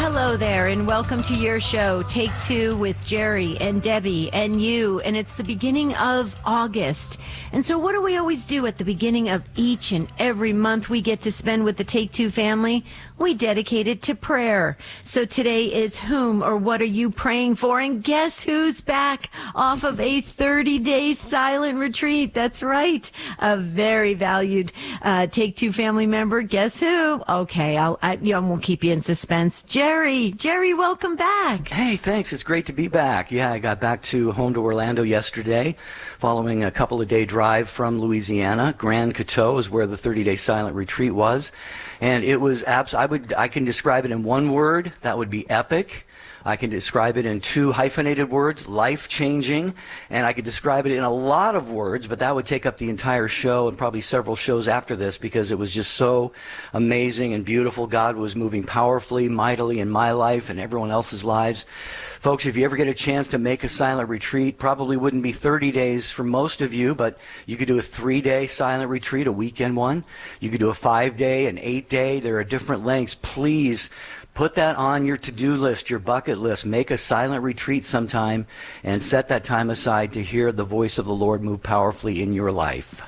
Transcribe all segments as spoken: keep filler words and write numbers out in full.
Hello there, and welcome to your show, Take Two with Jerry and Debbie and you. And it's the beginning of August. And so what do we always do at the beginning of each and every month we get to spend with the Take Two family? We dedicate it to prayer. So today is Whom or What Are You Praying For? And guess who's back off of a thirty-day silent retreat? That's right. A very valued uh, Take Two family member. Guess who? Okay, I'll, I, you know, I won't keep you in suspense. Jerry, Jerry, welcome back. Hey, thanks. It's great to be back. Yeah, I got back to home to Orlando yesterday, following a couple of day drive from Louisiana. Grand Coteau is where the thirty-day silent retreat was, and it was abs- I would I can describe it in one word. That would be epic. I can describe it in two hyphenated words, life-changing, and I could describe it in a lot of words, but that would take up the entire show and probably several shows after this because it was just so amazing and beautiful. God was moving powerfully, mightily in my life and everyone else's lives. Folks, if you ever get a chance to make a silent retreat, probably wouldn't be thirty days for most of you, but you could do a three-day silent retreat, a weekend one. You could do a five-day, an eight-day. There are different lengths. Please put that on your to-do list, your bucket list. Make a silent retreat sometime and set that time aside to hear the voice of the Lord move powerfully in your life.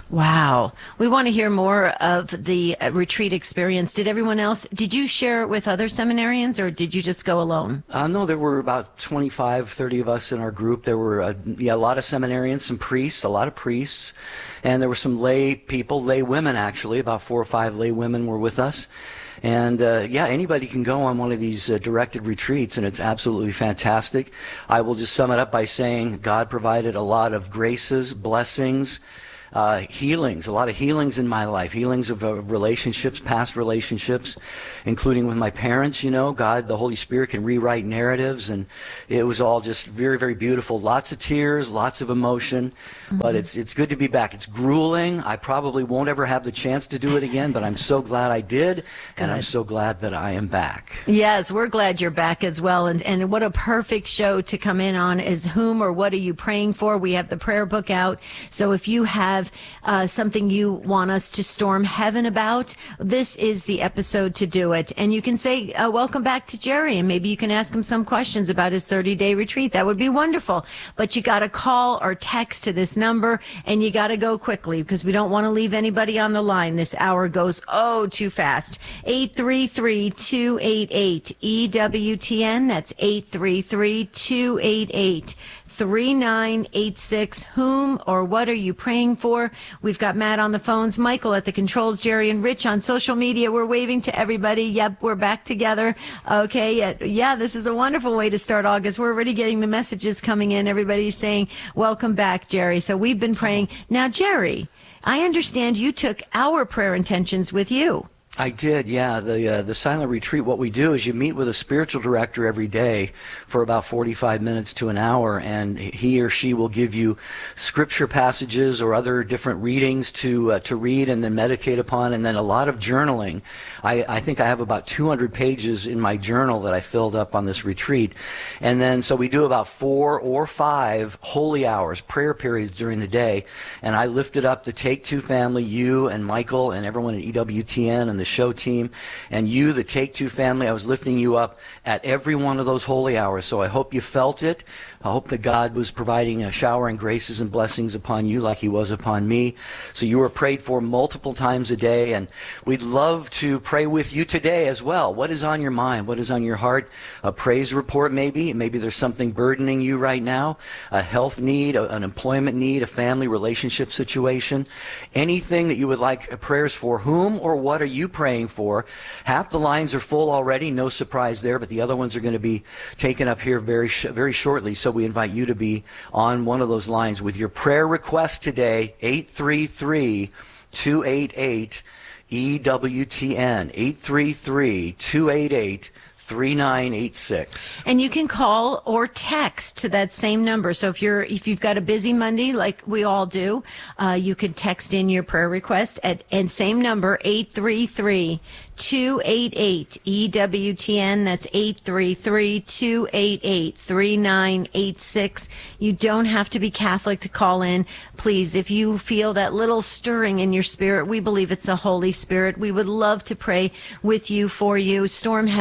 Wow. We want to hear more of the uh, retreat experience. Did everyone else, did you share it with other seminarians or did you just go alone? Uh, no, there were about twenty-five, thirty of us in our group. There were uh, yeah, a lot of seminarians, some priests, a lot of priests, and there were some lay people, lay women actually, about four or five lay women were with us. And, uh, yeah, anybody can go on one of these uh, directed retreats, and it's absolutely fantastic. I will just sum it up by saying God provided a lot of graces, blessings, uh, healings, a lot of healings in my life, healings of uh, relationships, past relationships, including with my parents. You know, God, the Holy Spirit can rewrite narratives, and it was all just very, very beautiful. Lots of tears, lots of emotion, mm-hmm. but it's it's good to be back. It's grueling. I probably won't ever have the chance to do it again, but I'm so glad I did, good. And I'm so glad that I am back. Yes, we're glad you're back as well, and, and what a perfect show to come in on is Whom or What Are You Praying For? We have the prayer book out, so if you have Uh, something you want us to storm heaven about, this is the episode to do it. And you can say, uh, welcome back to Jerry, and maybe you can ask him some questions about his thirty-day retreat. That would be wonderful. But you got to call or text to this number, and you got to go quickly because we don't want to leave anybody on the line. This hour goes, oh, too fast. eight three three, two eight eight, E W T N. That's eight three three, two eight eight, three nine eight six. Whom or what are you praying for? We've got Matt on the phones, Michael at the controls, Jerry and Rich on social media. We're waving to everybody. Yep, we're back together. Okay, yeah, yeah, this is a wonderful way to start August. We're already getting the messages coming in. Everybody's saying, welcome back, Jerry. So we've been praying. Now, Jerry, I understand you took our prayer intentions with you. I did, yeah. The uh, the silent retreat, what we do is you meet with a spiritual director every day for about forty-five minutes to an hour, and he or she will give you scripture passages or other different readings to uh, to read and then meditate upon, and then a lot of journaling. I, I think I have about two hundred pages in my journal that I filled up on this retreat. And then, so we do about four or five holy hours, prayer periods during the day, and I lifted up the Take Two family, you and Michael and everyone at E W T N and the show team, and you, the Take Two family. I was lifting you up at every one of those holy hours, so I hope you felt it. I hope that God was providing a showering graces and blessings upon you like he was upon me. So you were prayed for multiple times a day, and we'd love to pray with you today as well. What is on your mind? What is on your heart? A praise report maybe? Maybe there's something burdening you right now, a health need, an employment need, a family relationship situation, anything that you would like prayers for. Whom or what are you praying for? Half the lines are full already, no surprise there, but the other ones are going to be taken up here very, sh- very shortly. So we invite you to be on one of those lines with your prayer request today, eight three three, two eight eight, E W T N, eight three three, two eight eight, three nine eight six. And you can call or text to that same number. So if you're if you've got a busy Monday like we all do, uh, you can text in your prayer request at and same number, eight three three, two eight eight, E W T N. That's eight three three, two eight eight, three nine eight six. You don't have to be Catholic to call in. Please, if you feel that little stirring in your spirit, we believe it's the Holy Spirit. We would love to pray with you, for you, storm heaven together.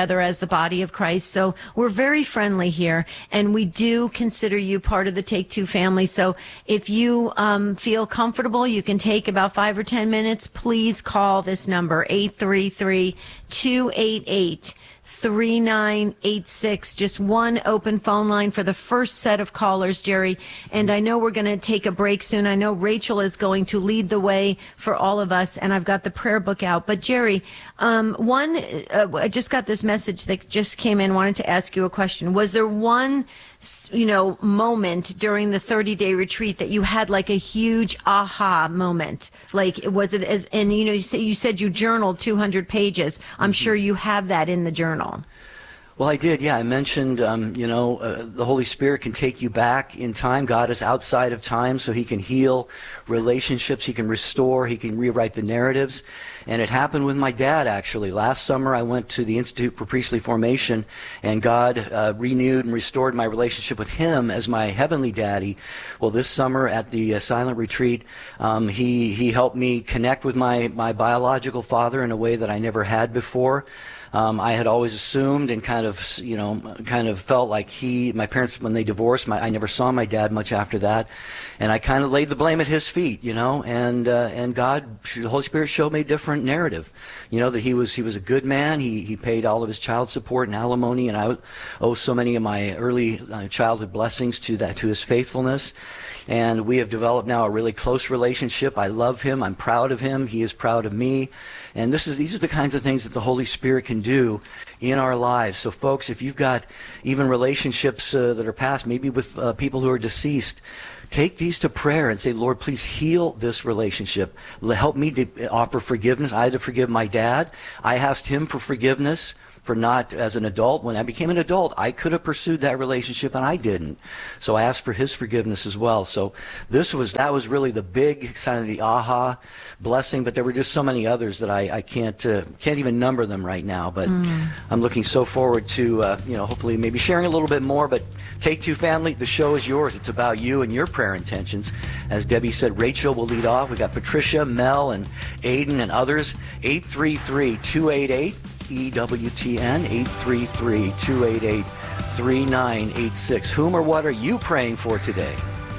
together as the body of Christ. So we're very friendly here, and we do consider you part of the Take Two family. So if you um, feel comfortable, you can take about five or ten minutes. Please call this number, eight three three, two eight eight, three nine eight six. Just one open phone line for the first set of callers, Jerry. And I know we're going to take a break soon. I know Rachel is going to lead the way for all of us, and I've got the prayer book out. But Jerry, um, one, uh, I just got this message that just came in. Wanted to ask you a question. Was there one, you know, moment during the thirty-day retreat that you had like a huge aha moment? Like, was it as, and you know, you said you, said you journaled two hundred pages. I'm sure you have that in the journal. Well, I did, yeah. I mentioned, um, you know, uh, the Holy Spirit can take you back in time. God is outside of time, so he can heal relationships, he can restore, he can rewrite the narratives. And it happened with my dad, actually. Last summer, I went to the Institute for Priestly Formation, and God uh, renewed and restored my relationship with him as my heavenly daddy. Well, this summer at the uh, silent retreat, um, he, he helped me connect with my, my biological father in a way that I never had before. Um, I had always assumed and kind of, you know, kind of felt like he, my parents, when they divorced, my, I never saw my dad much after that, and I kind of laid the blame at his feet, you know, and uh, and God, the Holy Spirit showed me a different narrative, you know, that he was he was a good man. He he paid all of his child support and alimony, and I owe so many of my early uh, childhood blessings to that, to his faithfulness. And we have developed now a really close relationship. I love him. I'm proud of him. He is proud of me. And this is these are the kinds of things that the Holy Spirit can do in our lives. So, folks, if you've got even relationships uh, that are past, maybe with uh, people who are deceased, take these to prayer and say, Lord, please heal this relationship. Help me to offer forgiveness. I had to forgive my dad. I asked him for forgiveness for not, as an adult, when I became an adult, I could have pursued that relationship and I didn't. So I asked for his forgiveness as well. So this was, that was really the big sign of the aha blessing, but there were just so many others that I, I can't, uh, can't even number them right now. But mm. I'm looking so forward to, uh, you know, hopefully maybe sharing a little bit more. But Take Two family, the show is yours. It's about you and your prayer intentions. As Debbie said, Rachel will lead off. We got Patricia, Mel, and Aiden and others. eight three three, two eight eight, E W T N, eight three three, two eight eight, three nine eight six. Whom or what are you praying for today?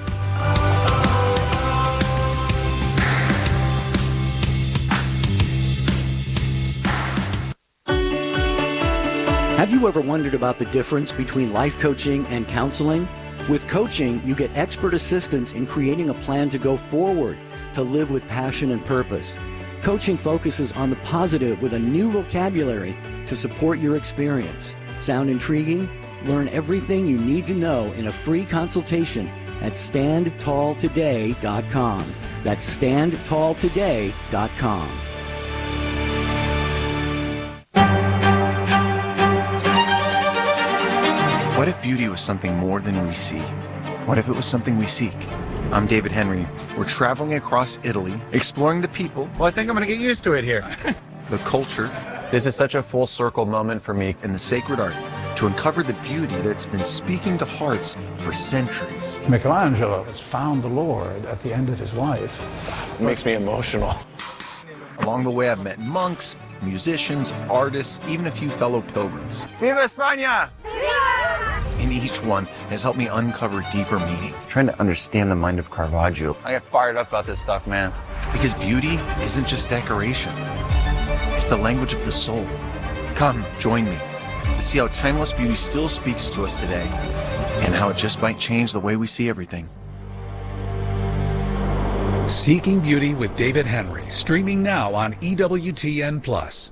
Have you ever wondered about the difference between life coaching and counseling? With coaching, you get expert assistance in creating a plan to go forward, to live with passion and purpose. Coaching focuses on the positive with a new vocabulary to support your experience. Sound intriguing? Learn everything you need to know in a free consultation at stand tall today dot com. That's stand tall today dot com. What if beauty was something more than we see? What if it was something we seek? I'm David Henry. We're traveling across Italy, exploring the people. Well, I think I'm going to get used to it here. The culture. This is such a full circle moment for me. And the sacred art to uncover the beauty that's been speaking to hearts for centuries. Michelangelo has found the Lord at the end of his life. It makes me emotional. Along the way, I've met monks, musicians, artists, even a few fellow pilgrims. Viva España! And each one has helped me uncover deeper meaning. Trying to understand the mind of Caravaggio. I get fired up about this stuff, man. Because beauty isn't just decoration. It's the language of the soul. Come, join me to see how timeless beauty still speaks to us today and how it just might change the way we see everything. Seeking Beauty with David Henry, streaming now on E W T N Plus.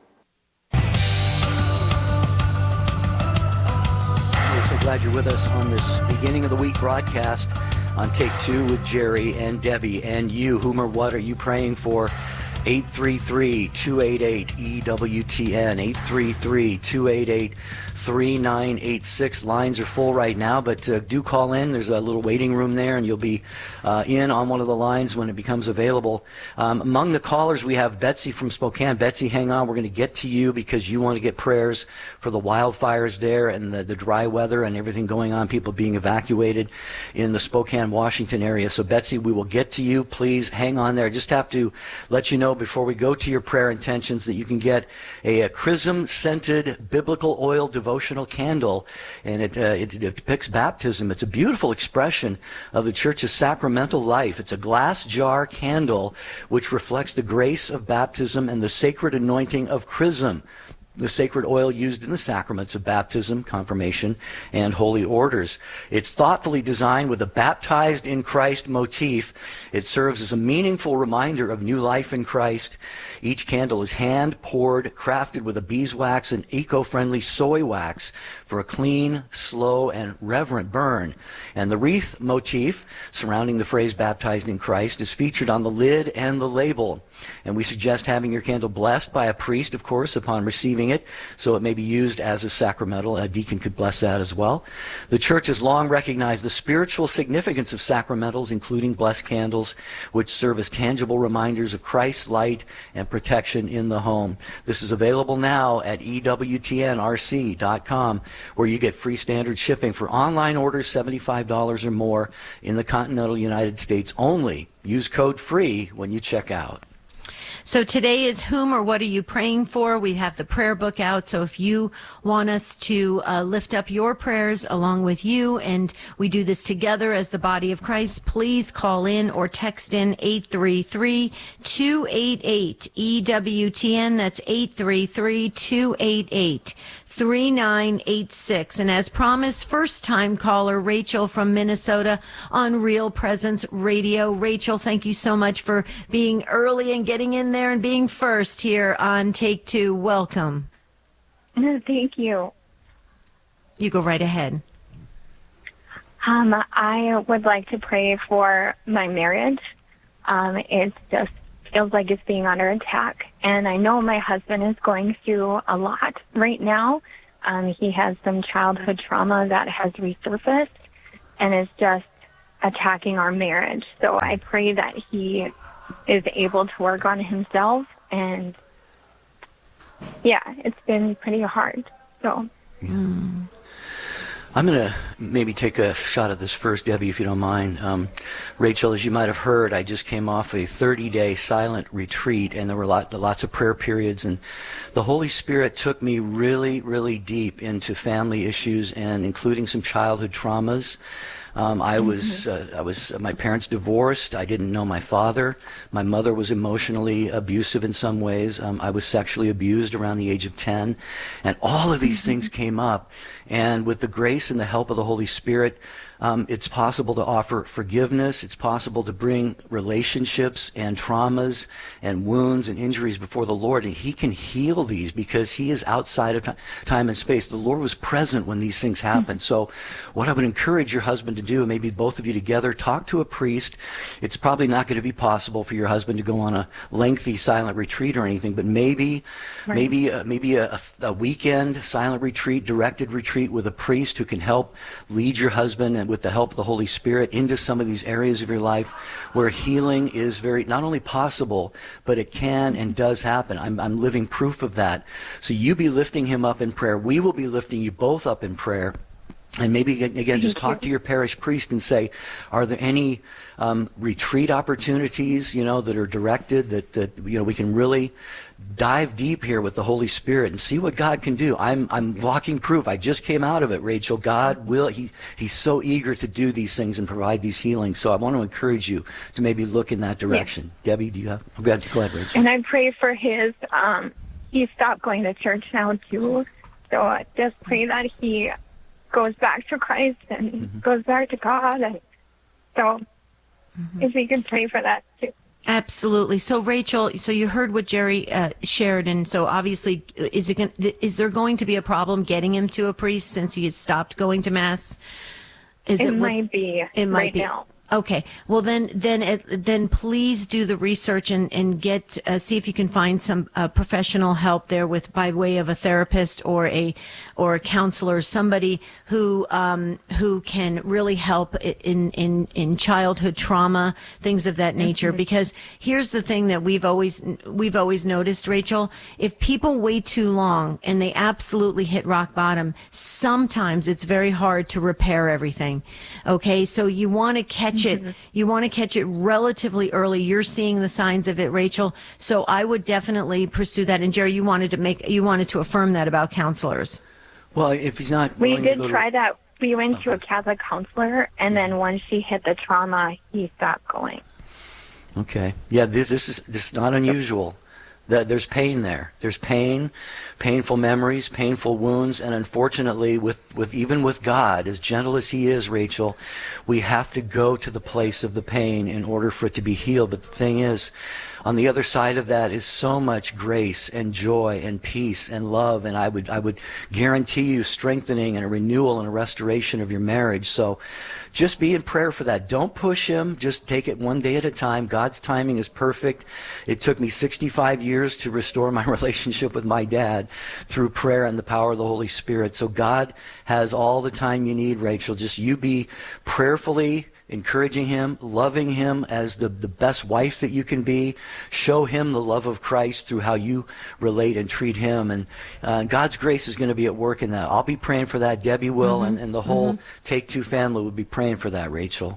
We're so glad you're with us on this beginning of the week broadcast on Take Two with Jerry and Debbie and you. Whom or what are you praying for? eight three three, two eight eight, E W T N, eight three three, two eight eight, three nine eight six. Lines are full right now, but uh, do call in. There's a little waiting room there, and you'll be uh, in on one of the lines when it becomes available. Um, among the callers, we have Betsy from Spokane. Betsy, hang on. We're going to get to you because you want to get prayers for the wildfires there and the, the dry weather and everything going on, people being evacuated in the Spokane, Washington area. So, Betsy, we will get to you. Please hang on there. I just have to let you know know before we go to your prayer intentions that you can get a, a chrism-scented biblical oil devotional candle, and it, uh, it, it depicts baptism. It's a beautiful expression of the church's sacramental life. It's a glass jar candle which reflects the grace of baptism and the sacred anointing of chrism, the sacred oil used in the sacraments of baptism, confirmation, and holy orders. It's thoughtfully designed with a baptized in Christ motif. It serves as a meaningful reminder of new life in Christ. Each candle is hand-poured, crafted with a beeswax and eco-friendly soy wax for a clean, slow, and reverent burn. And the wreath motif surrounding the phrase baptized in Christ is featured on the lid and the label. And we suggest having your candle blessed by a priest, of course, upon receiving it, so it may be used as a sacramental. A deacon could bless that as well. The church has long recognized the spiritual significance of sacramentals, including blessed candles, which serve as tangible reminders of Christ's light and protection in the home. This is available now at E W T N R C dot com, where you get free standard shipping for online orders seventy-five dollars or more in the continental United States only. Use code FREE when you check out. So today is Whom or What Are You Praying For? We have the prayer book out. So if you want us to uh, lift up your prayers along with you, and we do this together as the body of Christ, please call in or text in eight three three, two eight eight, E W T N. That's eight three three, two eight eight, three nine eight six. And as promised, first time caller Rachel from Minnesota on Real Presence Radio. Rachel, thank you so much for being early and getting in there and being first here on Take Two. Welcome. Thank you. You go right ahead. Um, I would like to pray for my marriage. Um, it just feels like it's being under attack. And I know my husband is going through a lot right now. Um, he has some childhood trauma that has resurfaced and is just attacking our marriage. So I pray that he is able to work on himself. And, yeah, it's been pretty hard. So. Mm. I'm going to maybe take a shot at this first, Debbie, if you don't mind. Um, Rachel, as you might have heard, I just came off a thirty-day silent retreat, and there were lot, lots of prayer periods, and the Holy Spirit took me really, really deep into family issues, and including some childhood traumas. Um, I was, uh, I was, uh, my parents divorced. I didn't know my father. My mother was emotionally abusive in some ways. Um, I was sexually abused around the age of ten. And all of these things came up. And with the grace and the help of the Holy Spirit, um, it's possible to offer forgiveness. It's possible to bring relationships and traumas and wounds and injuries before the Lord. And He can heal these because He is outside of time and space. The Lord was present when these things happened. So what I would encourage your husband to do, maybe both of you together, talk to a priest. It's probably not going to be possible for your husband to go on a lengthy silent retreat or anything, but maybe right. maybe uh, maybe a, a weekend silent retreat, directed retreat with a priest who can help lead your husband and with the help of the Holy Spirit into some of these areas of your life where healing is very not only possible, but it can and does happen. I'm, I'm living proof of that. So you be lifting him up in prayer. We will be lifting you both up in prayer. And maybe, again, just talk to your parish priest and say, are there any um, retreat opportunities, you know, that are directed that, that, you know, we can really dive deep here with the Holy Spirit and see what God can do. I'm I'm walking proof. I just came out of it, Rachel. God will, he, He's so eager to do these things and provide these healings. So I want to encourage you to maybe look in that direction. Yes. Debbie, do you have, oh, go ahead, go ahead, Rachel. And I pray for his, um, he stopped going to church now too. So I just pray that he goes back to Christ and mm-hmm. goes back to God. And so mm-hmm. if we could pray for that too. Absolutely. So, Rachel, so you heard what Jerry uh, shared, and so obviously, is it going, is there going to be a problem getting him to a priest since he has stopped going to Mass? Is it, it might be it might right be. now. Okay. Well, then, then, then, please do the research and and get uh, see if you can find some uh, professional help there with by way of a therapist or a or a counselor, somebody who um, who can really help in in in childhood trauma, things of that nature. Mm-hmm. Because here's the thing that we've always we've always noticed, Rachel: if people wait too long and they absolutely hit rock bottom, sometimes it's very hard to repair everything. Okay, so you want to catch catch it. You want to catch it relatively early. You're seeing the signs of it, Rachel. So I would definitely pursue that. And Jerry, you wanted to make, you wanted to affirm that about counselors. Well, if he's not, We willing did to go try to, that. We went to a Catholic counselor, and then once she hit the trauma, he stopped going. Okay. Yeah, this this is this is not unusual. That there's pain there. There's pain, painful memories, painful wounds, and unfortunately, with, with even with God, as gentle as He is, Rachel, we have to go to the place of the pain in order for it to be healed. But the thing is, on the other side of that is so much grace and joy and peace and love, and I would I would guarantee you strengthening and a renewal and a restoration of your marriage. So just be in prayer for that. Don't push him. Just take it one day at a time. God's timing is perfect. It took me sixty-five years to restore my relationship with my dad through prayer and the power of the Holy Spirit. So God has all the time you need, Rachel. Just you be prayerfully encouraging him, loving him as the, the best wife that you can be. Show him the love of Christ through how you relate and treat him. And uh, God's grace is going to be at work in that. I'll be praying for that. Debbie will, mm-hmm. and, and the whole mm-hmm. Take Two family will be praying for that, Rachel.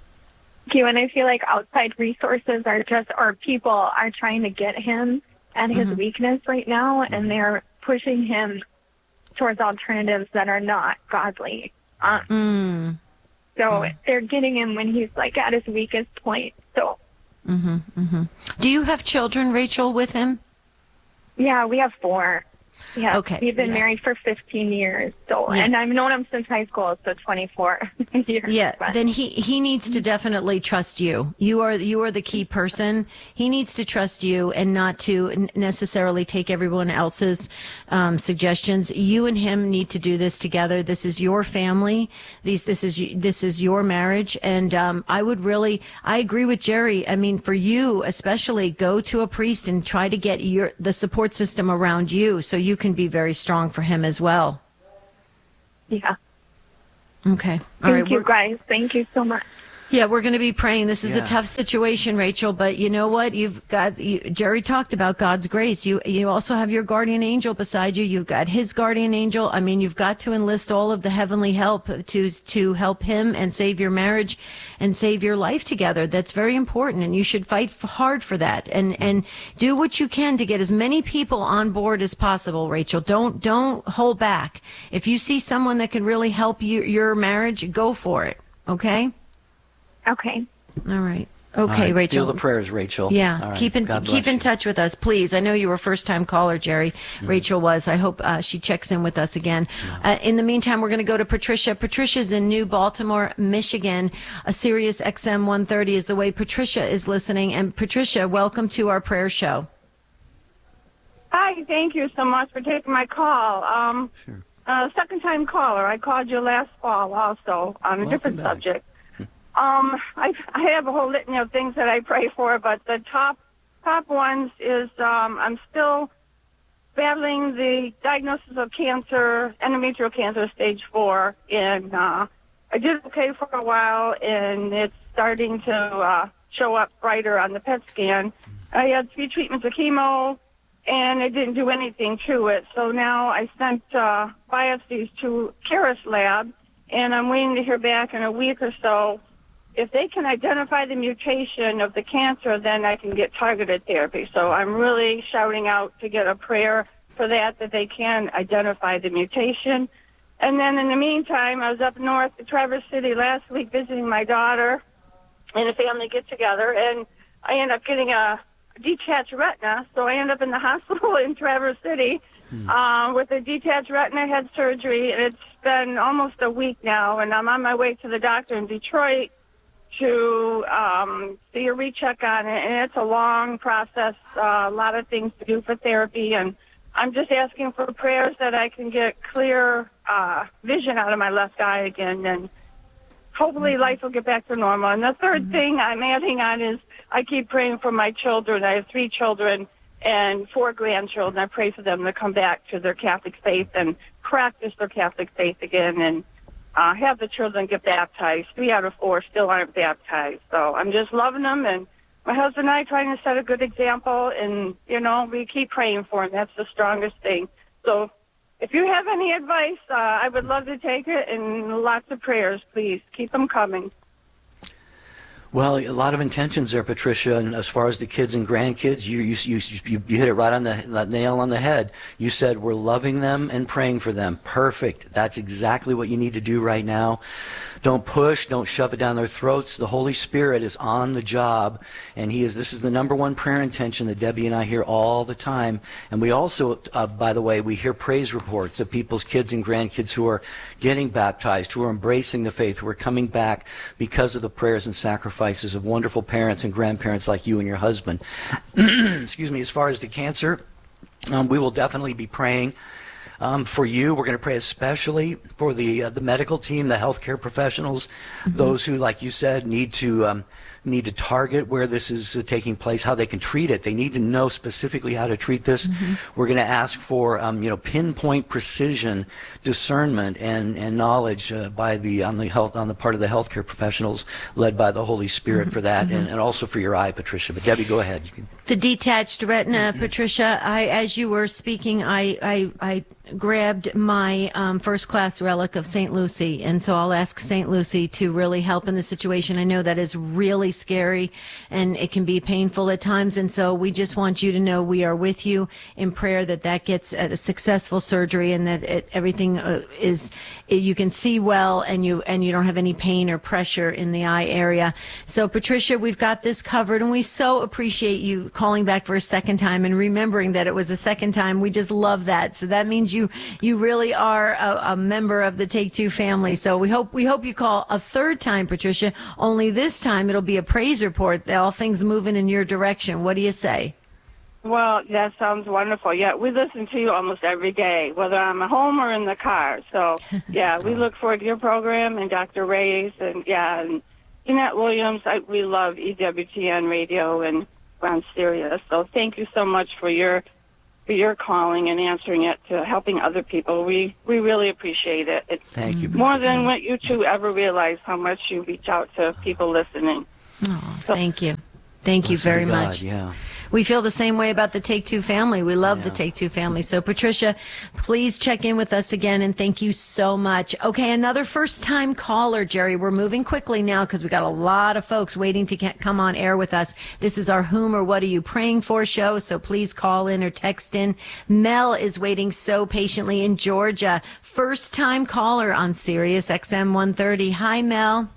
Thank you. And I feel like outside resources are just, or people are trying to get him at his mm-hmm. weakness right now, mm-hmm. and they're pushing him towards alternatives that are not godly. Um, mm. So mm. they're getting him when he's like at his weakest point. So, mm-hmm, mm-hmm. Do you have children, Rachel, with him? Yeah, we have four. Yeah, okay. We've been yeah. married for fifteen years. So, yeah. and I've known him since high school, so twenty-four years. Yeah, but. then he, he needs to definitely trust you. You are you are the key person. He needs to trust you and not to necessarily take everyone else's um, suggestions. You and him need to do this together. This is your family. These this is this is your marriage, and um, I would really I agree with Jerry. I mean, for you especially, go to a priest and try to get your the support system around you so you can be very strong for him as well. Yeah. Okay. All Thank right. you, We're, guys. Thank you so much. Yeah, we're going to be praying. This is Yeah. a tough situation, Rachel, but you know what? You've got, you, Jerry talked about God's grace. You you also have your guardian angel beside you. You've got his guardian angel. I mean, you've got to enlist all of the heavenly help to to help him and save your marriage and save your life together. That's very important, and you should fight f- hard for that and and do what you can to get as many people on board as possible, Rachel. Don't don't hold back. If you see someone that can really help you, your marriage, go for it. Okay? Okay. All right. Okay, All right. Rachel. Feel the prayers, Rachel. Yeah. All right. Keep in God keep bless in you. touch with us, please. I know you were a first time caller, Jerry. Mm-hmm. Rachel was. I hope uh, she checks in with us again. Yeah. Uh, in the meantime, we're going to go to Patricia. Patricia's in New Baltimore, Michigan. A Sirius X M one thirty is the way Patricia is listening. And Patricia, welcome to our prayer show. Hi, thank you so much for taking my call. Um, Sure. uh, second time caller. I called you last fall also on a Welcome different back. subject. Um, I, I have a whole litany of things that I pray for, but the top top ones is um, I'm still battling the diagnosis of cancer, endometrial cancer, stage four, and uh, I did okay for a while, and it's starting to uh, show up brighter on the P E T scan. I had three treatments of chemo, and it didn't do anything to it. So now I sent uh, biopsies to Caris Lab, and I'm waiting to hear back in a week or so. If they can identify the mutation of the cancer, then I can get targeted therapy. So I'm really shouting out to get a prayer for that, that they can identify the mutation. And then in the meantime, I was up north at Traverse City last week visiting my daughter and a family get-together, and I ended up getting a detached retina. So I ended up in the hospital in Traverse City hmm. uh, with a detached retina. I had surgery, and it's been almost a week now, and I'm on my way to the doctor in Detroit to um, see a recheck on it, and it's a long process, uh, a lot of things to do for therapy, and I'm just asking for prayers that I can get clear uh, vision out of my left eye again, and hopefully mm-hmm. life will get back to normal. And the third mm-hmm. thing I'm adding on is I keep praying for my children. I have three children and four grandchildren. I pray for them to come back to their Catholic faith and practice their Catholic faith again, and Uh, have the children get baptized. Three out of four still aren't baptized. So I'm just loving them, and my husband and I are trying to set a good example, and, you know, we keep praying for them. That's the strongest thing. So if you have any advice, uh, I would love to take it, and lots of prayers, please. Keep them coming. Well, a lot of intentions there, Patricia. And as far as the kids and grandkids, you you you you, you hit it right on the, the nail on the head. You said we're loving them and praying for them. Perfect. That's exactly what you need to do right now. Don't push. Don't shove it down their throats. The Holy Spirit is on the job, and He is. This is the number one prayer intention that Debbie and I hear all the time. And we also, uh, by the way, we hear praise reports of people's kids and grandkids who are getting baptized, who are embracing the faith, who are coming back because of the prayers and sacrifices of wonderful parents and grandparents like you and your husband. Excuse me. As far as the cancer, um, we will definitely be praying Um, for you. We're going to pray especially for the uh, the medical team, the healthcare professionals, mm-hmm. those who, like you said, need to um, need to target where this is uh, taking place, how they can treat it. They need to know specifically how to treat this. Mm-hmm. We're going to ask for um, you know pinpoint precision, discernment, and and knowledge uh, by the on the health on the part of the healthcare professionals, led by the Holy Spirit mm-hmm. for that, mm-hmm. and, and also for your eye, Patricia. But Debbie, go ahead. You can... The detached retina, Patricia. I, as you were speaking, I I. I grabbed my um, first class relic of Saint Lucy, and so I'll ask Saint Lucy to really help in the situation. I know that is really scary and it can be painful at times, and so we just want you to know we are with you in prayer that that gets a successful surgery and that it, everything uh, is you can see well and you and you don't have any pain or pressure in the eye area. So Patricia, we've got this covered, and we so appreciate you calling back for a second time and remembering that it was a second time. We just love that. So that means you You you really are a, a member of the Take Two family. So we hope we hope you call a third time, Patricia. Only this time it'll be a praise report that all things moving in your direction. What do you say? Well, that sounds wonderful. Yeah, we listen to you almost every day, whether I'm at home or in the car. So yeah, we look forward to your program and Doctor Ray's and yeah, and Jeanette Williams. I, we love E W T N Radio and on Sirius. So thank you so much for your. for your calling and answering it, to helping other people. We we really appreciate it. It's Thank you. more than what you two ever realize, how much you reach out to people listening. Oh, so, thank you. Thank you very God, much. Yeah. We feel the same way about the Take Two family. We love yeah. the Take Two family. So, Patricia, please check in with us again, and thank you so much. Okay, another first-time caller, Jerry. We're moving quickly now because we got a lot of folks waiting to get, come on air with us. This is our Whom or What Are You Praying For show, so please call in or text in. Mel is waiting so patiently in Georgia. First-time caller on Sirius X M one thirty. Hi, Mel.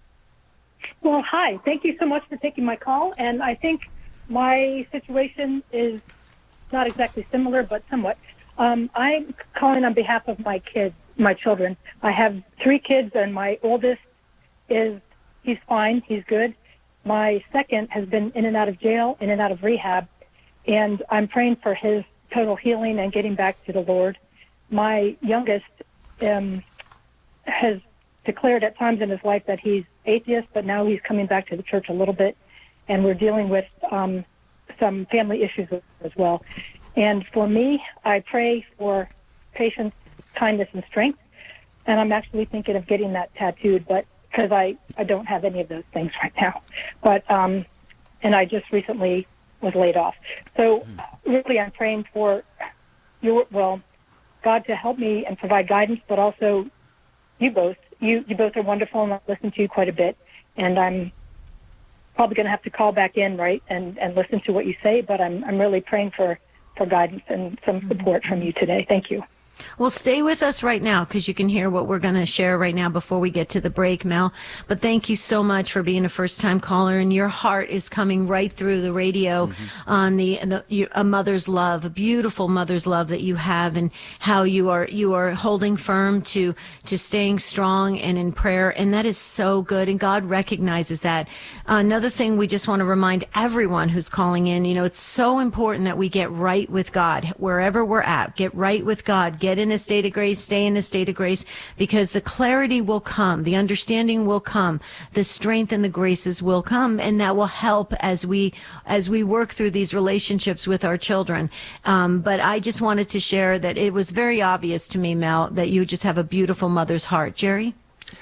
Well, hi. Thank you so much for taking my call, and I think my situation is not exactly similar, but somewhat. Um, I'm calling on behalf of my kids, my children. I have three kids, and my oldest is, he's fine, he's good. My second has been in and out of jail, in and out of rehab, and I'm praying for his total healing and getting back to the Lord. My youngest um, has declared at times in his life that he's atheist, but now he's coming back to the church a little bit, and we're dealing with um, some family issues as well. And for me, I pray for patience, kindness, and strength, and I'm actually thinking of getting that tattooed, but because I, I don't have any of those things right now. But um, and I just recently was laid off. So really I'm praying for your, well, God to help me and provide guidance, but also you both. You, you both are wonderful, and I listen to you quite a bit, and I'm probably going to have to call back in, right, and, and listen to what you say, but I'm I'm really praying for, for guidance and some support from you today. Thank you. Well, stay with us right now because you can hear what we're going to share right now before we get to the break, Mel. But thank you so much for being a first-time caller, and your heart is coming right through the radio mm-hmm. on the, the you, a mother's love, a beautiful mother's love that you have, and how you are you are holding firm to to staying strong and in prayer, and that is so good, and God recognizes that. Uh, another thing we just want to remind everyone who's calling in, you know, it's so important that we get right with God wherever we're at. Get right with God. Get in a state of grace, stay in a state of grace, because the clarity will come, the understanding will come, the strength and the graces will come, and that will help as we as we work through these relationships with our children. Um, but I just wanted to share that it was very obvious to me, Mel, that you just have a beautiful mother's heart. Jerry?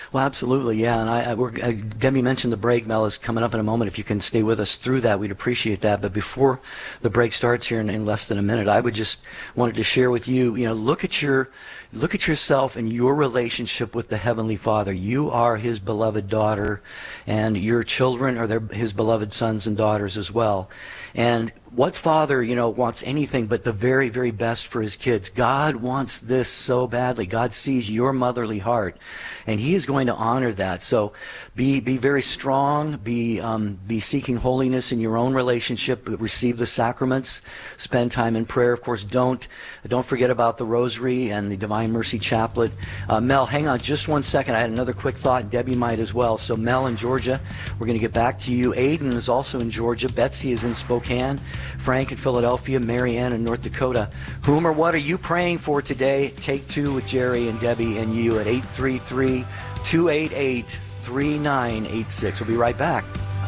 Well, absolutely, yeah. And I, I, we're, uh, Debbie mentioned the break. Mel is coming up in a moment. If you can stay with us through that, we'd appreciate that. But before the break starts here in, in less than a minute, I would just wanted to share with you, you know, look at your, look at yourself and your relationship with the Heavenly Father. You are His beloved daughter, and your children are their, His beloved sons and daughters as well. And what father, you know, wants anything but the very, very best for his kids? God wants this so badly. God sees your motherly heart, and He is going to honor that. So be be very strong. Be um, be seeking holiness in your own relationship. Receive the sacraments. Spend time in prayer. Of course, don't don't forget about the Rosary and the Divine Mercy Chaplet. Uh, Mel, hang on just one second. I had another quick thought. Debbie might as well. So Mel in Georgia, we're going to get back to you. Aiden is also in Georgia. Betsy is in Spokane. Frank in Philadelphia, Mary Ann in North Dakota. Whom or what are you praying for today? Take two with Jerry and Debbie and you at eight three three, two eight eight, three nine eight six. We'll be right back.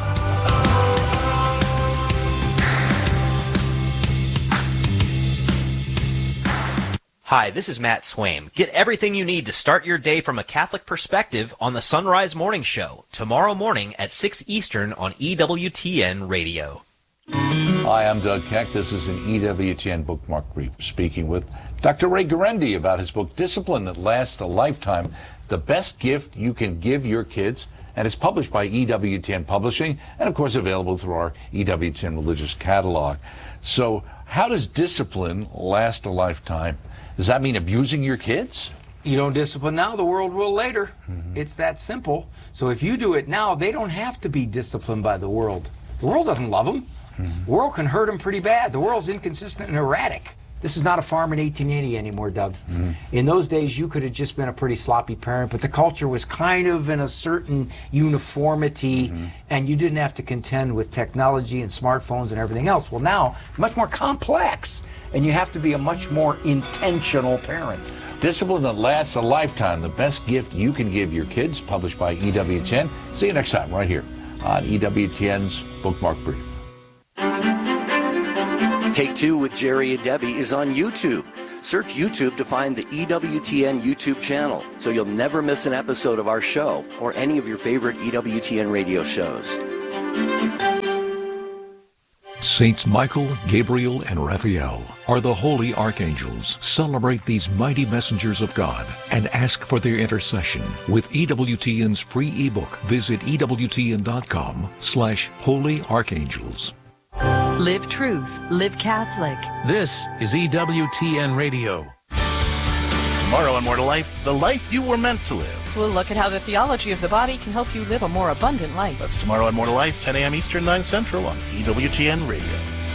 Hi, this is Matt Swaim. Get everything you need to start your day from a Catholic perspective on the Sunrise Morning Show, tomorrow morning at six Eastern on E W T N Radio. Hi, I'm Doug Keck. This is an E W T N Bookmark Brief, speaking with Doctor Ray Guarendi about his book, Discipline That Lasts a Lifetime, The Best Gift You Can Give Your Kids. And it's published by E W T N Publishing, and of course available through our E W T N Religious Catalog. So how does discipline last a lifetime? Does that mean abusing your kids? You don't discipline now, the world will later. Mm-hmm. It's that simple. So if you do it now, they don't have to be disciplined by the world. The world doesn't love them. Mm-hmm. The world can hurt them pretty bad. The world's inconsistent and erratic. This is not a farm in eighteen eighty anymore, Doug. Mm-hmm. In those days, you could have just been a pretty sloppy parent, but the culture was kind of in a certain uniformity, mm-hmm. and you didn't have to contend with technology and smartphones and everything else. Well, now, much more complex, and you have to be a much more intentional parent. Discipline That Lasts a Lifetime, The Best Gift You Can Give Your Kids, published by E W T N. See you next time right here on E W T N's Bookmark Brief. Take Two with Jerry and Debbie is on YouTube. Search YouTube to find the E W T N YouTube channel, so you'll never miss an episode of our show or any of your favorite E W T N radio shows. Saints Michael, Gabriel, and Raphael are the holy archangels. Celebrate these mighty messengers of God and ask for their intercession with E W T N's free ebook. Visit E W T N dot com slash holy archangels. Live truth. Live Catholic. This is E W T N Radio. Tomorrow on More to Life, the life you were meant to live. We'll look at how the theology of the body can help you live a more abundant life. That's tomorrow on More to Life, ten a.m. Eastern, nine Central on E W T N Radio.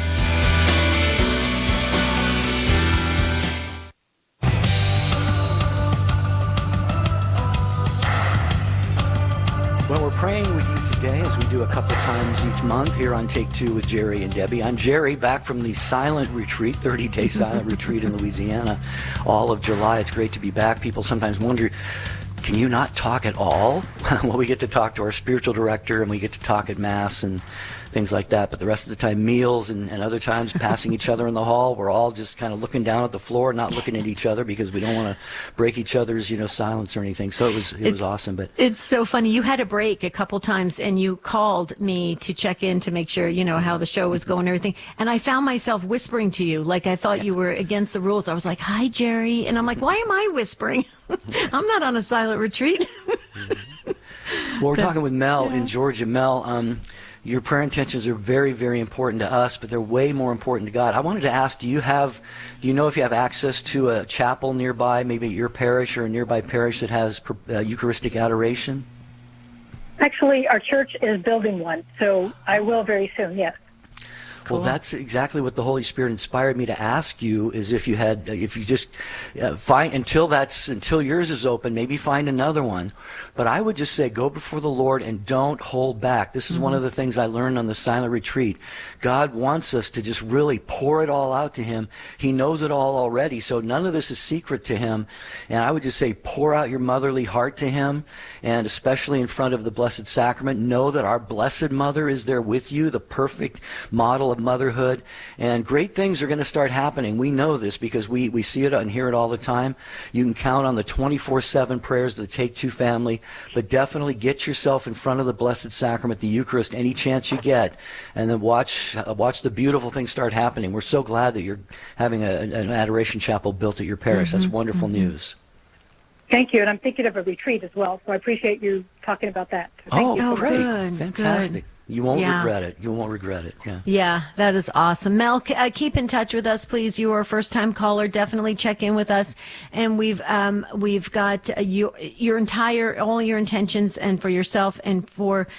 Well, we're praying with you today, as we do a couple times each month here on Take Two with Jerry and Debbie. I'm Jerry, back from the silent retreat, thirty-day silent retreat in Louisiana, all of July. It's great to be back. People sometimes wonder, can you not talk at all? Well, we get to talk to our spiritual director, and we get to talk at Mass and things like that. But the rest of the time, meals and, and other times passing each other in the hall, we're all just kind of looking down at the floor, not looking at each other, because we don't want to break each other's, you know, silence or anything. So it was it it's, was awesome. But it's so funny. You had a break a couple times, and you called me to check in to make sure, you know, how the show was going and everything. And I found myself whispering to you, like I thought you were against the rules. I was like, "Hi, Jerry," and I'm like, "Why am I whispering? I'm not on a silent retreat." Well, we're That's, talking with Mel yeah. in Georgia. Mel, um, your prayer intentions are very, very important to us, but they're way more important to God. I wanted to ask, do you have, do you know if you have access to a chapel nearby, maybe at your parish or a nearby parish that has uh, Eucharistic adoration? Actually, our church is building one, so I will very soon, yes. Cool. Well, that's exactly what the Holy Spirit inspired me to ask you, is if you had, if you just uh, find, until that's, until yours is open, maybe find another one. But I would just say, go before the Lord and don't hold back. This is mm-hmm. one of the things I learned on the silent retreat. God wants us to just really pour it all out to Him. He knows it all already, so none of this is secret to Him. And I would just say, pour out your motherly heart to Him, and especially in front of the Blessed Sacrament, know that our Blessed Mother is there with you, the perfect model of of motherhood, and great things are going to start happening. We know this because we, we see it and hear it all the time. You can count on the twenty-four seven prayers of the Take Two family, but definitely get yourself in front of the Blessed Sacrament, the Eucharist, any chance you get, and then watch uh, watch the beautiful things start happening. We're so glad that you're having a, an adoration chapel built at your parish. Mm-hmm. That's wonderful mm-hmm. news. Thank you, and I'm thinking of a retreat as well, so I appreciate you talking about that. So thank oh, you. Oh, great. good, Fantastic. good. You won't Yeah. regret it. You won't regret it. Yeah. Yeah, that is awesome. Mel, c- uh, keep in touch with us, please. You are a first-time caller. Definitely check in with us. And we've um, we've got uh, you, your entire, all your intentions, and for yourself and for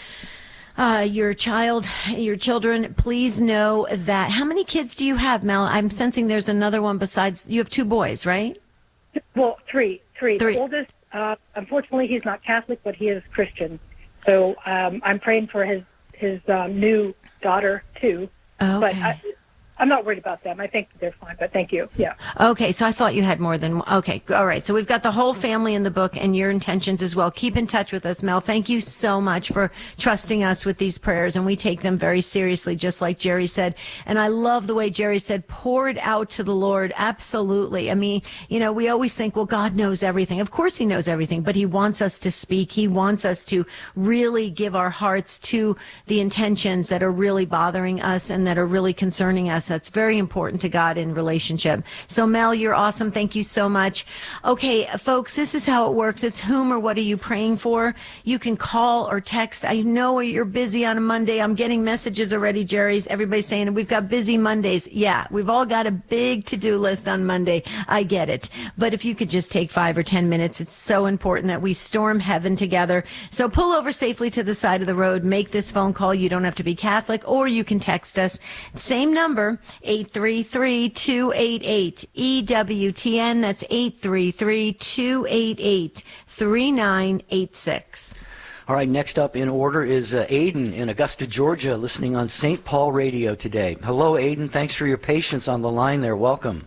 uh, your child, your children. Please know that. How many kids do you have, Mel? I'm sensing there's another one besides. You have two boys, right? Well, three. Three. Three. The oldest, uh, unfortunately, he's not Catholic, but he is Christian. So um, I'm praying for his his um, new daughter too. Okay. But I, I'm not worried about them. I think they're fine. But thank you. Yeah. Okay, so I thought you had more than one. Okay, all right. So we've got the whole family in the book and your intentions as well. Keep in touch with us, Mel. Thank you so much for trusting us with these prayers, and we take them very seriously, just like Jerry said. And I love the way Jerry said, pour it out to the Lord. Absolutely. I mean, you know, we always think, well, God knows everything. Of course he knows everything, but he wants us to speak. He wants us to really give our hearts to the intentions that are really bothering us and that are really concerning us. That's very important to God in relationship. So Mel, you're awesome. Thank you so much. Okay, folks, this is how it works. It's whom or what are you praying for? You can call or text. I know you're busy on a Monday. I'm getting messages already, Jerry's. Everybody's saying we've got busy Mondays. Yeah, we've all got a big to-do list on Monday. I get it. But if you could just take five or ten minutes, it's so important that we storm heaven together. So pull over safely to the side of the road. Make this phone call. You don't have to be Catholic, or you can text us. Same number, eight three three, two eight eight, E W T N. That's eight three three, two eight eight, three nine eight six. All right, next up in order is uh, Aiden in Augusta, Georgia, listening on Saint Paul Radio today. Hello, Aiden. Thanks for your patience on the line there. Welcome.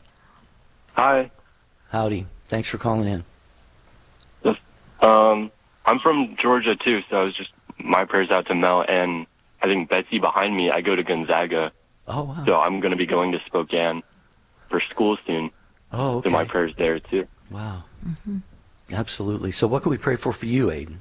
Hi. Howdy. Thanks for calling in. Yes. Um, I'm from Georgia, too, so I was just, my prayers out to Mel, and I think Betsy behind me, I go to Gonzaga. Oh, wow. So I'm going to be going to Spokane for school soon. Oh, okay. So my prayers there, too. Wow. Mm-hmm. Absolutely. So what can we pray for for you, Aiden?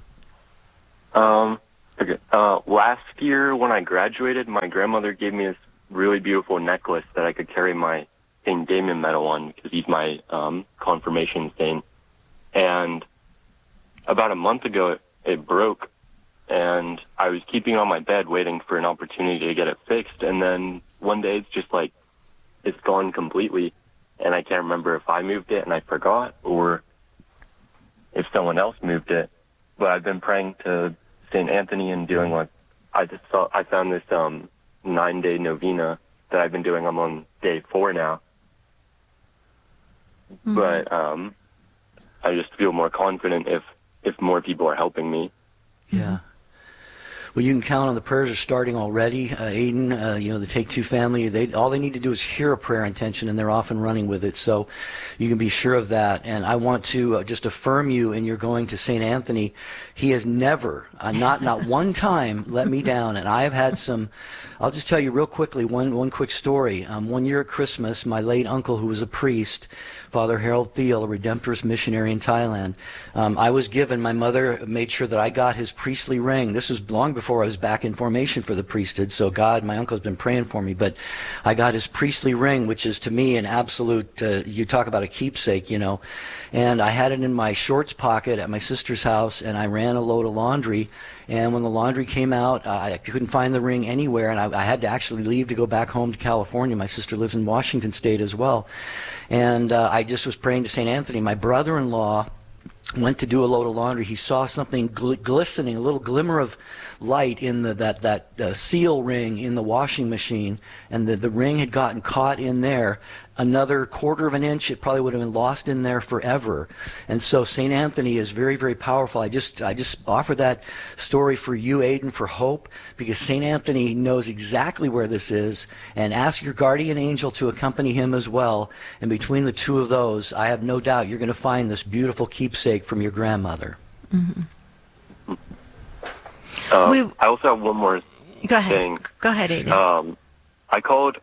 Um, okay. Uh, last year when I graduated, my grandmother gave me this really beautiful necklace that I could carry my Saint Damien medal on because he's my um, confirmation saint. And about a month ago, it, it broke, and I was keeping it on my bed waiting for an opportunity to get it fixed. And then one day it's just like, it's gone completely. And I can't remember if I moved it and I forgot or if someone else moved it. But I've been praying to Saint Anthony and doing like, I just saw, I found this um, nine day novena that I've been doing. I'm on day four now. Mm-hmm. But um, I just feel more confident if, if more people are helping me. Yeah. Well, you can count on the prayers are starting already, uh, Aiden. Uh, you know, the Take Two family, they all they need to do is hear a prayer intention, and they're off and running with it. So you can be sure of that. And I want to uh, just affirm you in your going to Saint Anthony. He has never, uh, not not one time, let me down. And I have had some. I'll just tell you real quickly one one quick story. Um, one year at Christmas, my late uncle, who was a priest, Father Harold Thiel, a Redemptorist missionary in Thailand, um, I was given. My mother made sure that I got his priestly ring. This was long before. Before I was back in formation for the priesthood, so God, my uncle's been praying for me, but I got his priestly ring, which is to me an absolute, uh, you talk about a keepsake, you know, and I had it in my shorts pocket at my sister's house, and I ran a load of laundry, and when the laundry came out, uh, I couldn't find the ring anywhere, and I, I had to actually leave to go back home to California. My sister lives in Washington State as well, and uh, I just was praying to Saint Anthony. My brother-in-law went to do a load of laundry. He saw something gl- glistening, a little glimmer of light in the, that that uh, seal ring in the washing machine, and the, the ring had gotten caught in there. Another quarter of an inch, it probably would have been lost in there forever. And so Saint Anthony is very, very powerful. I just I just offer that story for you, Aiden, for hope, because Saint Anthony knows exactly where this is, and ask your guardian angel to accompany him as well. And between the two of those, I have no doubt you're going to find this beautiful keepsake from your grandmother. Mm-hmm. Uh, I also have one more Go ahead. thing. Go ahead, Aiden. Um, I called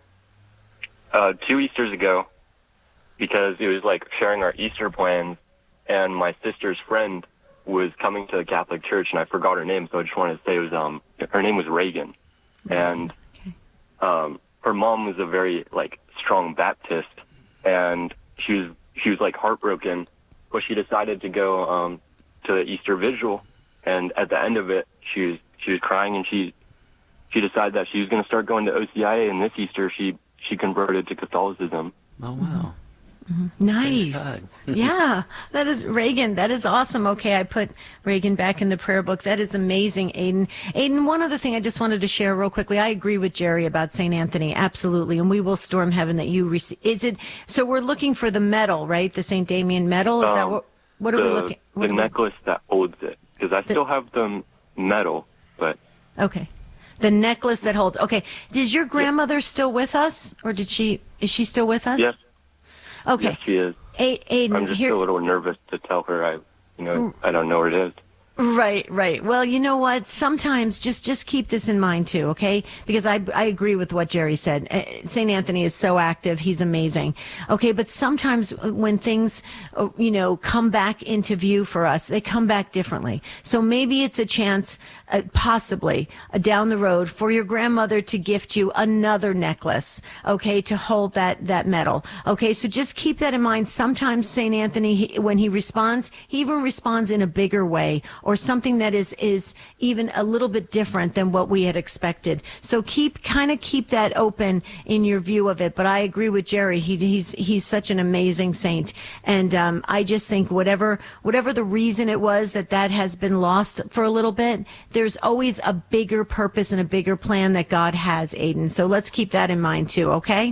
uh, two Easters ago because it was like sharing our Easter plans, and my sister's friend was coming to the Catholic Church, and I forgot her name, so I just wanted to say it was um her name was Reagan, and okay. um her mom was a very like strong Baptist, and she was she was like heartbroken, but she decided to go um to the Easter Vigil, and at the end of it, she was she was crying, and she she decided that she was going to start going to O C I A, and this Easter she she converted to Catholicism. Oh wow. Mm-hmm. Nice. Yeah, that is Reagan. That is awesome. Okay, I put Reagan back in the prayer book. That is amazing, Aiden. Aiden, one other thing I just wanted to share real quickly. I agree with Jerry about Saint Anthony. Absolutely. And we will storm heaven that you receive. Is it, so we're looking for the medal, right? The Saint Damien medal? Is um, that what, what are the, we looking? What the we, necklace that holds it, because I the, still have the medal, but. Okay. The necklace that holds. Okay. Is your grandmother yes. still with us, or did she, is she still with us? Yes. Okay. Yes, she is. A- Aiden, I'm just here, a little nervous to tell her I, you know, I don't know where it is. Right, right. Well, you know what? Sometimes just just keep this in mind too, okay? Because I I agree with what Jerry said. Saint Anthony is so active; he's amazing. Okay, but sometimes when things, you know, come back into view for us, they come back differently. So maybe it's a chance, uh, possibly uh, down the road, for your grandmother to gift you another necklace, okay, to hold that that medal. Okay, so just keep that in mind. Sometimes Saint Anthony, he, when he responds, he even responds in a bigger way, or something that is is even a little bit different than what we had expected. So keep kind of keep that open in your view of it. But I agree with Jerry. He, he's he's such an amazing saint, and um, I just think whatever whatever the reason it was that that has been lost for a little bit, there's always a bigger purpose and a bigger plan that God has, Aiden. So let's keep that in mind too. Okay.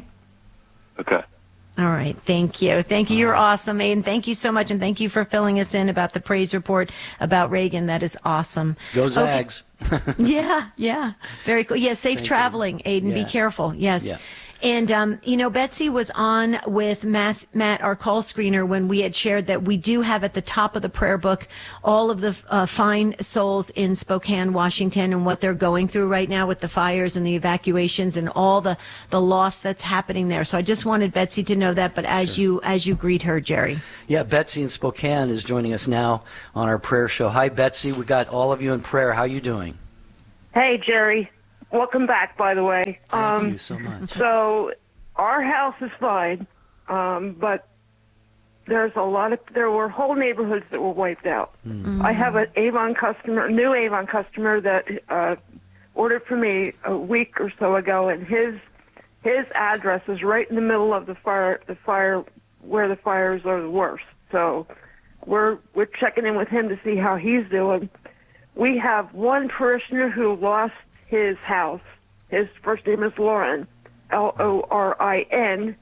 Okay. All right. Thank you. Thank you. You're awesome, Aiden. Thank you so much. And thank you for filling us in about the praise report about Reagan. That is awesome. Go Zags. Okay. yeah. Yeah. Very cool. Yeah. Safe Thanks, traveling, Aiden. Aiden. Yeah. Be careful. Yes. Yeah. And, um, you know, Betsy was on with Matt, Matt, our call screener, when we had shared that we do have at the top of the prayer book all of the uh, fine souls in Spokane, Washington, and what they're going through right now with the fires and the evacuations and all the, the loss that's happening there. So I just wanted Betsy to know that, but as sure. you as you greet her, Jerry. Yeah, Betsy in Spokane is joining us now on our prayer show. Hi, Betsy. We got all of you in prayer. How are you doing? Hey, Jerry. Welcome back, by the way. Thank um, you so much. So our house is fine, um, but there's a lot of there were whole neighborhoods that were wiped out. Mm. I have an Avon customer, new Avon customer that uh, ordered from me a week or so ago, and his his address is right in the middle of the fire the fire where the fires are the worst. So we're we're checking in with him to see how he's doing. We have one parishioner who lost his house. His first name is Lauren, L O R I N.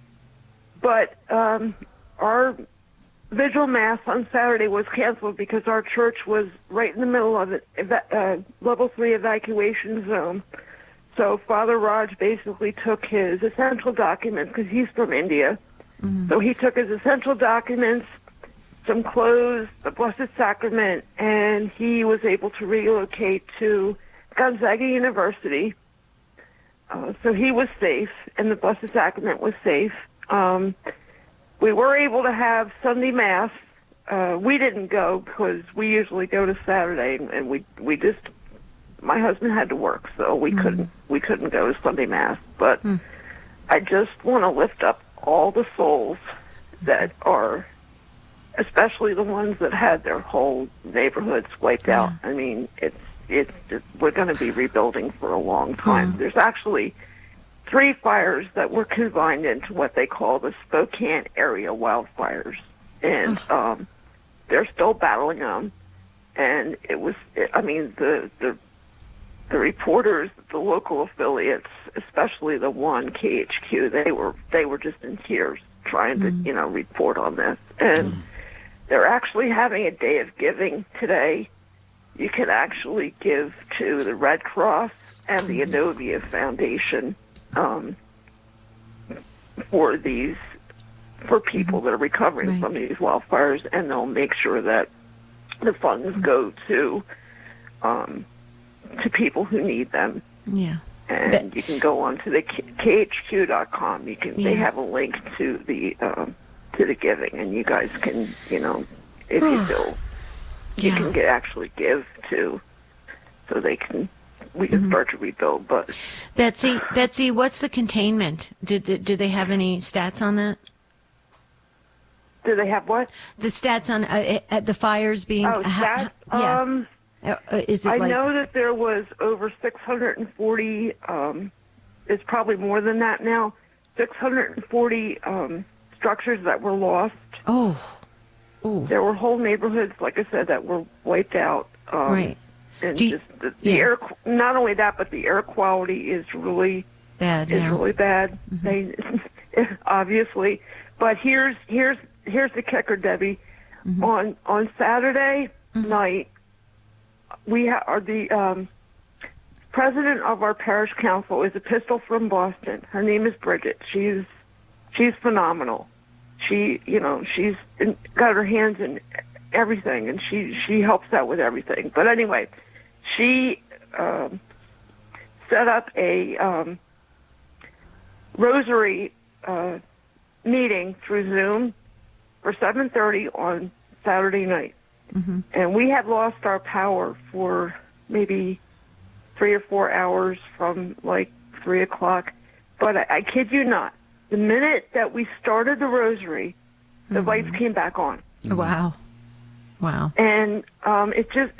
But um, our vigil mass on Saturday was canceled because our church was right in the middle of a uh, level three evacuation zone. So Father Raj basically took his essential documents, because he's from India. Mm-hmm. So he took his essential documents, some clothes, the Blessed Sacrament, and he was able to relocate to Gonzaga University. Uh, so he was safe, and the Blessed Sacrament was safe. Um, we were able to have Sunday Mass. Uh, we didn't go because we usually go to Saturday, and, and we we just my husband had to work, so we mm. couldn't we couldn't go to Sunday Mass. But mm. I just want to lift up all the souls that are, especially the ones that had their whole neighborhoods wiped yeah. out. I mean, it's it's just, we're going to be rebuilding for a long time. Mm. There's actually three fires that were combined into what they call the Spokane area wildfires, and um, they're still battling them. And it was, I mean, the the the reporters, the local affiliates, especially the one K H Q, they were they were just in tears trying to, mm. you know, report on this. And mm. they're actually having a day of giving today. You can actually give to the Red Cross and the Inovia Foundation um, for these for people that are recovering right. from these wildfires, and they'll make sure that the funds go to um, to people who need them. Yeah. and But- you can go on to the K H Q dot com. You can they Yeah. have a link to the um, to the giving, and you guys can, you know, if you feel you Yeah. can get actually give to, so they can we can Mm-hmm. start to rebuild. But Betsy, Betsy, what's the containment? Did, did do they have any stats on that? do they have what? The stats on uh, uh, the fires being. Oh, ha- stats. ha- yeah. Um, Uh, uh, is it I like? know that there was over six hundred forty. Um, it's probably more than that now. six hundred forty um, structures that were lost. Oh. Ooh. There were whole neighborhoods, like I said, that were wiped out. Um, Right. And Do you- just the, the yeah. air. Not only that, but the air quality is really Bad. is Yeah. really bad. They obviously, but here's here's here's the kicker, Debbie. Mm-hmm. On on Saturday night, we ha- are the um, president of our parish council is a pistol from Boston. Her name is Bridget. She's she's phenomenal. She you know she's in, got her hands in everything, and she she helps out with everything. But anyway, she um, set up a um, rosary uh, meeting through Zoom for seven thirty on Saturday night. Mm-hmm. And we had lost our power for maybe three or four hours from like three o'clock. But I, I kid you not, the minute that we started the rosary, the Mm-hmm. lights came back on. Wow. Wow. And um, it just,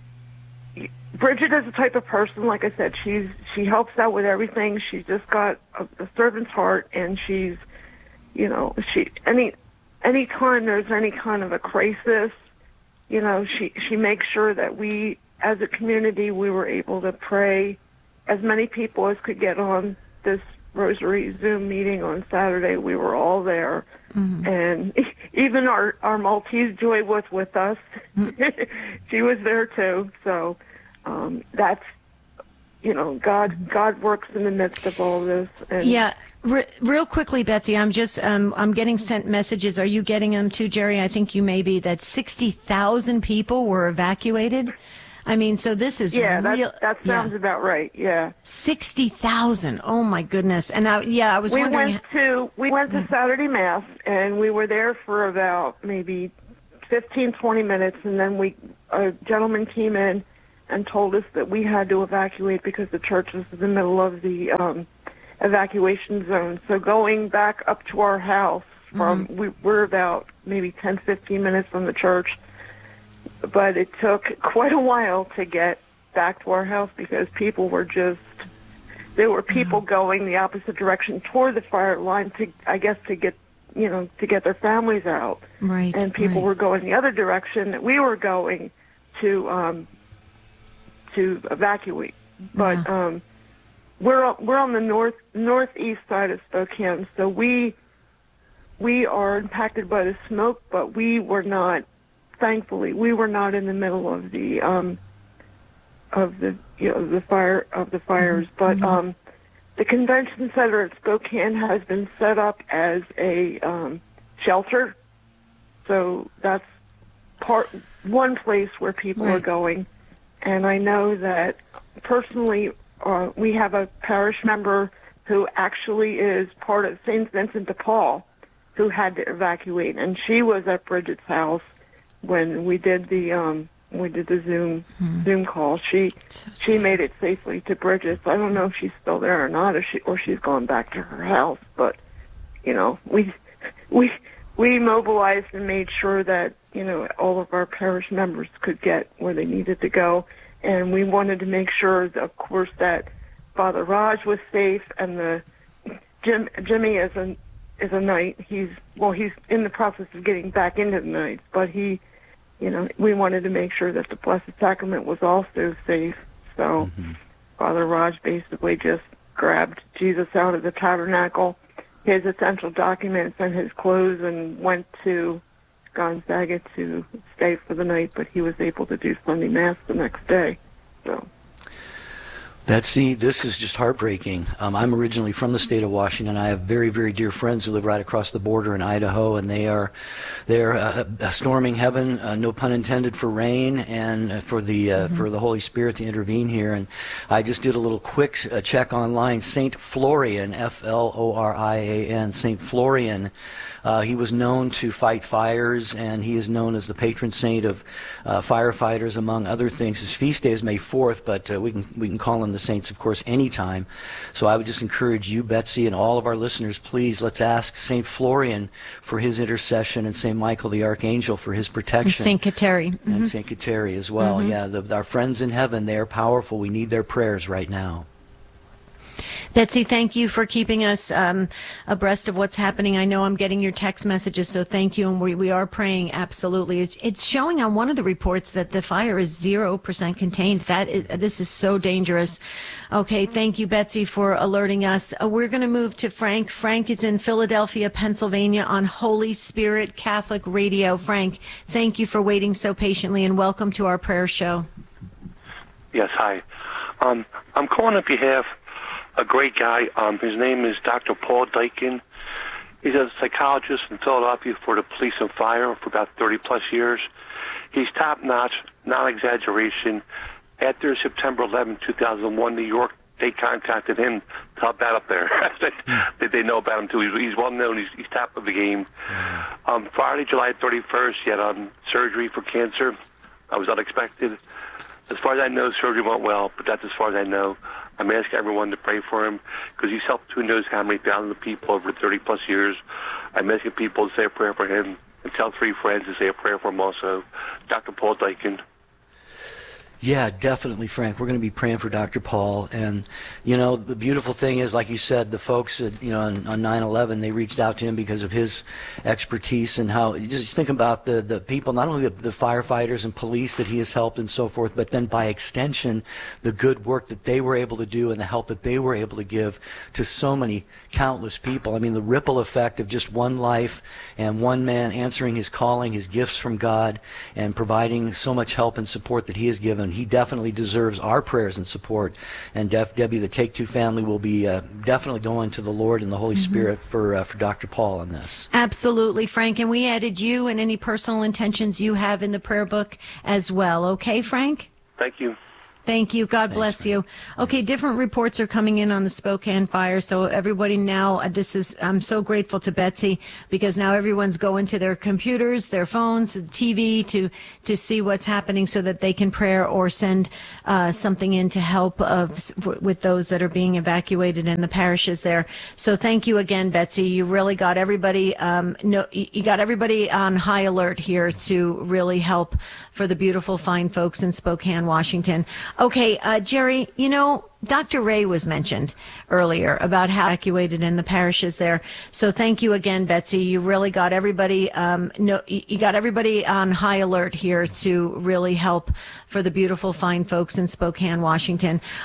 Bridget is the type of person, like I said, she's she helps out with everything. She's just got a, a servant's heart, and she's, you know, she any any time there's any kind of a crisis, you know, she she makes sure that we, as a community, we were able to pray. As many people as could get on this Rosary Zoom meeting on Saturday, we were all there. Mm-hmm. And even our, our Maltese Joy was with us. She was there too. So um, that's, you know, God God works in the midst of all this. And Yeah, re- real quickly, Betsy, I'm just um, I'm getting sent messages. Are you getting them too, Jerry? I think you may be. That sixty thousand people were evacuated. I mean, so this is yeah, real. that, that sounds yeah. about right. Yeah, sixty thousand. Oh my goodness! And I, yeah, I was we wondering. went to we went to Saturday Mass, and we were there for about maybe fifteen, twenty minutes, and then we a gentleman came in and told us that we had to evacuate because the church was in the middle of the um, evacuation zone. So going back up to our house from Mhm. we we're about maybe ten, fifteen minutes from the church, but it took quite a while to get back to our house because people were just there were people going the opposite direction toward the fire line to I guess to get you know to get their families out. Right. And people right. were going the other direction that we were going to um, to evacuate. But Yeah. um, we're we're on the north northeast side of Spokane, so we we are impacted by the smoke, but we were not. Thankfully, we were not in the middle of the um, of the you know the fire of the fires. Mm-hmm. But um, the convention center at Spokane has been set up as a um, shelter, so that's part one place where people are Right. going. And I know that personally, uh, we have a parish member who actually is part of Saint Vincent de Paul, who had to evacuate, and she was at Bridget's house when we did the um, we did the Zoom Hmm. Zoom call. She she made it safely to Bridget's. I don't know if she's still there or not, or she or she's gone back to her house. But you know, we we we mobilized and made sure that you know all of our parish members could get where they needed to go, and we wanted to make sure, that, of course, that Father Raj was safe, and the Jim Jimmy is a is a knight. He's well, he's in the process of getting back into the knights, but he, you know, we wanted to make sure that the Blessed Sacrament was also safe. So Father Raj basically just grabbed Jesus out of the tabernacle, his essential documents and his clothes, and went to Gonzaga to stay for the night. But he was able to do Sunday Mass the next day. So. Betsy, this is just heartbreaking. Um, I'm originally from the state of Washington. I have very, very dear friends who live right across the border in Idaho, and they are they're uh, storming heaven, uh, no pun intended, for rain and for the uh, mm-hmm. for the Holy Spirit to intervene here. And I just did a little quick uh, check online. Saint Florian, F L O R I A N, Saint Florian. Uh, he was known to fight fires, and he is known as the patron saint of uh, firefighters, among other things. His feast day is May fourth, but uh, we can we can call him the saints, of course, anytime. So I would just encourage you, Betsy, and all of our listeners, please, let's ask Saint Florian for his intercession and Saint Michael the Archangel for his protection. And Saint Kateri. Mm-hmm. And Saint Kateri as well. Mm-hmm. Yeah, the, our friends in heaven, they are powerful. We need their prayers right now. Betsy, thank you for keeping us um, abreast of what's happening. I know I'm getting your text messages, so thank you. And we, we are praying, absolutely. It's, it's showing on one of the reports that the fire is zero percent contained. That is, this is so dangerous. Okay, thank you, Betsy, for alerting us. Uh, we're going to move to Frank. Frank is in Philadelphia, Pennsylvania on Holy Spirit Catholic Radio. Frank, thank you for waiting so patiently, and welcome to our prayer show. Yes, hi. Um, I'm calling on behalf a great guy. Um, his name is Doctor Paul Dykin. He's a psychologist in Philadelphia for the police and fire for about thirty plus years. He's top notch, not exaggeration. After September eleventh, two thousand one, New York, they contacted him to help out up there. they, they know about him too. He's, he's well known. He's, he's top of the game. Um, Friday, July thirty-first, he had um, surgery for cancer. That was unexpected. As far as I know, surgery went well, but that's as far as I know. I'm asking everyone to pray for him because he's helped who knows how many thousands of people over thirty plus years. I'm asking people to say a prayer for him and tell three friends to say a prayer for him also. Doctor Paul Dykin. Yeah, definitely, Frank. We're going to be praying for Doctor Paul. And, you know, the beautiful thing is, like you said, the folks, at, you know, on, on nine eleven, they reached out to him because of his expertise and how, you just think about the, the people, not only the, the firefighters and police that he has helped and so forth, but then by extension, the good work that they were able to do and the help that they were able to give to so many countless people. I mean, the ripple effect of just one life and one man answering his calling, his gifts from God, and providing so much help and support that he has given. He definitely deserves our prayers and support. And Def, Debbie, the Take Two family will be uh, definitely going to the Lord and the Holy mm-hmm. Spirit for uh, for Doctor Paul on this. Absolutely, Frank. And we added you and any personal intentions you have in the prayer book as well. Okay, Frank? Thank you. Thank you. God bless you. Okay, different reports are coming in on the Spokane fire. So everybody now, this is, I'm so grateful to Betsy because now everyone's going to their computers, their phones, the T V to to see what's happening so that they can pray or send uh, something in to help of, with those that are being evacuated in the parishes there. So thank you again, Betsy. You really got everybody, um, no, you got everybody on high alert here to really help for the beautiful, fine folks in Spokane, Washington. Okay, uh, Jerry, you know, Doctor Ray was mentioned earlier about how evacuated in the parishes there. So thank you again, Betsy. You really got everybody, um, no, you got everybody on high alert here to really help for the beautiful, fine folks in Spokane, Washington.